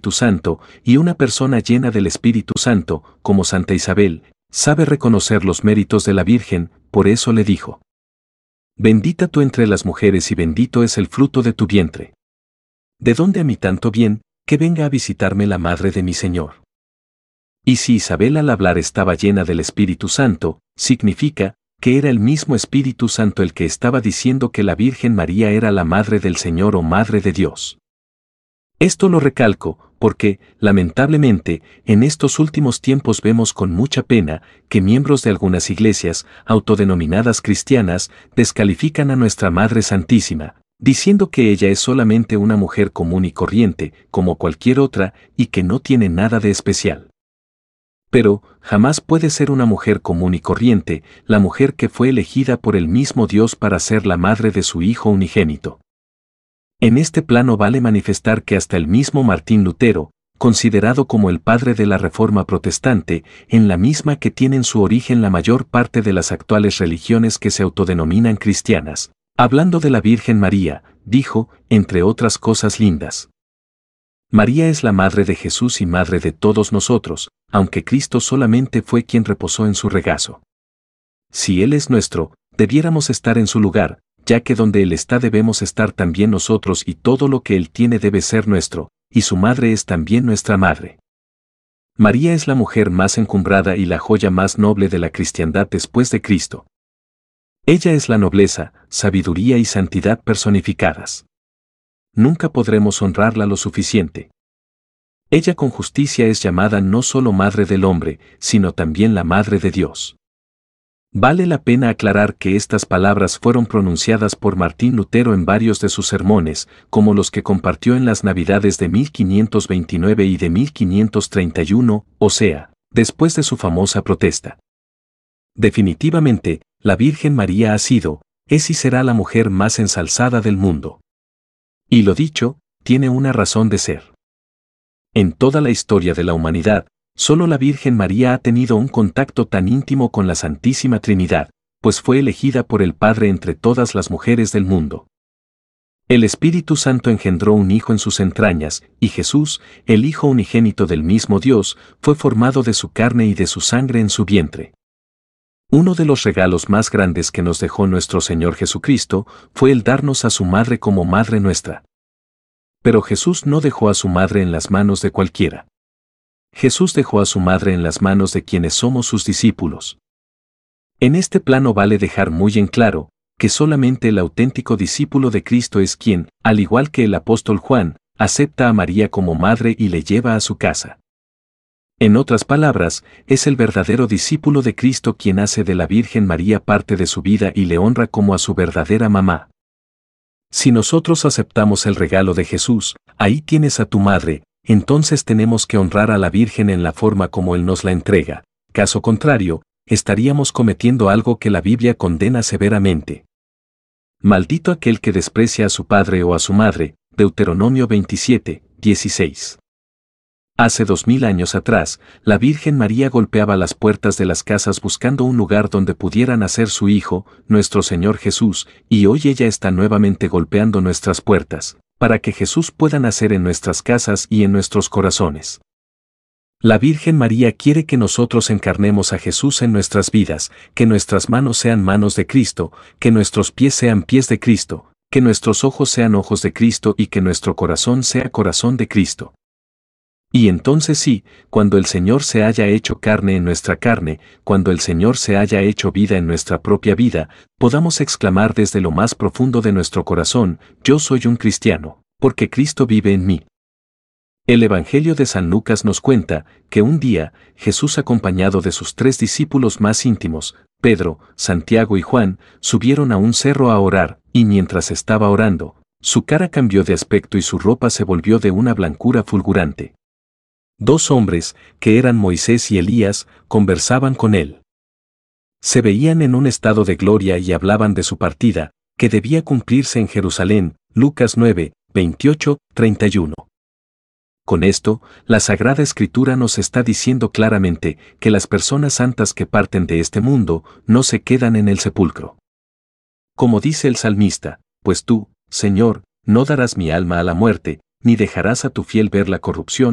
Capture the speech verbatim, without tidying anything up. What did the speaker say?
Espíritu Santo, y una persona llena del Espíritu Santo, como Santa Isabel, sabe reconocer los méritos de la Virgen, por eso le dijo: Bendita tú entre las mujeres y bendito es el fruto de tu vientre. ¿De dónde a mí tanto bien, que venga a visitarme la madre de mi Señor? Y si Isabel al hablar estaba llena del Espíritu Santo, significa que era el mismo Espíritu Santo el que estaba diciendo que la Virgen María era la Madre del Señor o Madre de Dios. Esto lo recalco, porque, lamentablemente, en estos últimos tiempos vemos con mucha pena que miembros de algunas iglesias, autodenominadas cristianas, descalifican a nuestra Madre Santísima, diciendo que ella es solamente una mujer común y corriente, como cualquier otra, y que no tiene nada de especial. Pero, jamás puede ser una mujer común y corriente, la mujer que fue elegida por el mismo Dios para ser la madre de su Hijo unigénito. En este plano vale manifestar que hasta el mismo Martín Lutero, considerado como el padre de la Reforma protestante, en la misma que tienen su origen la mayor parte de las actuales religiones que se autodenominan cristianas, hablando de la Virgen María, dijo, entre otras cosas lindas: María es la madre de Jesús y madre de todos nosotros, aunque Cristo solamente fue quien reposó en su regazo. Si Él es nuestro, debiéramos estar en su lugar, ya que donde Él está debemos estar también nosotros y todo lo que Él tiene debe ser nuestro, y su madre es también nuestra madre. María es la mujer más encumbrada y la joya más noble de la cristiandad después de Cristo. Ella es la nobleza, sabiduría y santidad personificadas. Nunca podremos honrarla lo suficiente. Ella con justicia es llamada no solo Madre del Hombre, sino también la Madre de Dios. Vale la pena aclarar que estas palabras fueron pronunciadas por Martín Lutero en varios de sus sermones, como los que compartió en las Navidades de mil quinientos veintinueve y de mil quinientos treinta y uno, o sea, después de su famosa protesta. Definitivamente, la Virgen María ha sido, es y será la mujer más ensalzada del mundo. Y lo dicho, tiene una razón de ser. En toda la historia de la humanidad, solo la Virgen María ha tenido un contacto tan íntimo con la Santísima Trinidad, pues fue elegida por el Padre entre todas las mujeres del mundo. El Espíritu Santo engendró un Hijo en sus entrañas, y Jesús, el Hijo unigénito del mismo Dios, fue formado de su carne y de su sangre en su vientre. Uno de los regalos más grandes que nos dejó nuestro Señor Jesucristo fue el darnos a su Madre como Madre nuestra. Pero Jesús no dejó a su Madre en las manos de cualquiera. Jesús dejó a su Madre en las manos de quienes somos sus discípulos. En este plano vale dejar muy en claro que solamente el auténtico discípulo de Cristo es quien, al igual que el apóstol Juan, acepta a María como madre y le lleva a su casa. En otras palabras, es el verdadero discípulo de Cristo quien hace de la Virgen María parte de su vida y le honra como a su verdadera mamá. Si nosotros aceptamos el regalo de Jesús, ahí tienes a tu madre, entonces tenemos que honrar a la Virgen en la forma como Él nos la entrega. Caso contrario, estaríamos cometiendo algo que la Biblia condena severamente. Maldito aquel que desprecia a su padre o a su madre, Deuteronomio veintisiete, dieciséis. Hace dos mil años atrás, la Virgen María golpeaba las puertas de las casas buscando un lugar donde pudiera nacer su Hijo, nuestro Señor Jesús, y hoy ella está nuevamente golpeando nuestras puertas, para que Jesús pueda nacer en nuestras casas y en nuestros corazones. La Virgen María quiere que nosotros encarnemos a Jesús en nuestras vidas, que nuestras manos sean manos de Cristo, que nuestros pies sean pies de Cristo, que nuestros ojos sean ojos de Cristo y que nuestro corazón sea corazón de Cristo. Y entonces sí, cuando el Señor se haya hecho carne en nuestra carne, cuando el Señor se haya hecho vida en nuestra propia vida, podamos exclamar desde lo más profundo de nuestro corazón: yo soy un cristiano, porque Cristo vive en mí. El Evangelio de San Lucas nos cuenta que un día, Jesús acompañado de sus tres discípulos más íntimos, Pedro, Santiago y Juan, subieron a un cerro a orar, y mientras estaba orando, su cara cambió de aspecto y su ropa se volvió de una blancura fulgurante. Dos hombres, que eran Moisés y Elías, conversaban con él. Se veían en un estado de gloria y hablaban de su partida, que debía cumplirse en Jerusalén. Lucas nueve, veintiocho, treinta y uno. Con esto, la Sagrada Escritura nos está diciendo claramente que las personas santas que parten de este mundo no se quedan en el sepulcro. Como dice el salmista: pues tú, Señor, no darás mi alma a la muerte, ni dejarás a tu fiel ver la corrupción,